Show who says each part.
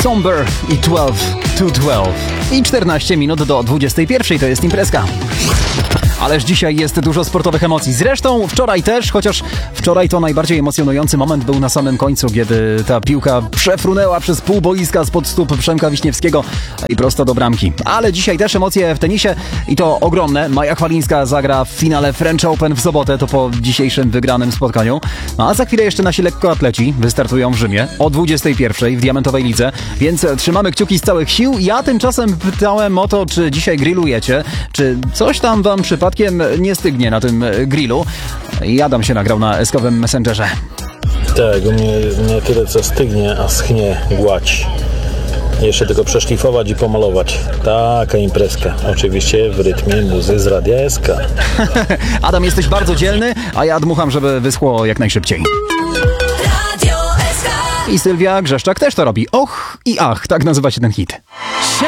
Speaker 1: Somber i 12 to 12. I 14 minut do 21 to jest imprezka. Ależ dzisiaj jest dużo sportowych emocji. Zresztą wczoraj też, chociaż wczoraj to najbardziej emocjonujący moment był na samym końcu, kiedy ta piłka przefrunęła przez pół boiska spod stóp Przemka Wiśniewskiego i prosto do bramki. Ale dzisiaj też emocje w tenisie i to ogromne. Maja Chwalińska zagra w finale French Open w sobotę, to po dzisiejszym wygranym spotkaniu. A za chwilę jeszcze nasi lekkoatleci wystartują w Rzymie o 21 w Diamentowej Lidze, więc trzymamy kciuki z całych sił. Ja tymczasem pytałem o to, czy dzisiaj grillujecie, czy coś tam wam przypadkiem nie stygnie na tym grillu. Adam się nagrał na eskowym Messengerze.
Speaker 2: Tak, u mnie tyle co stygnie, a schnie gładź. Jeszcze tylko przeszlifować i pomalować. Taka imprezka. Oczywiście w rytmie muzy z Radia SK.
Speaker 1: Adam, jesteś bardzo dzielny, a ja dmucham, żeby wyschło jak najszybciej. I Sylwia Grzeszczak też to robi. Och i ach, tak nazywa się ten hit.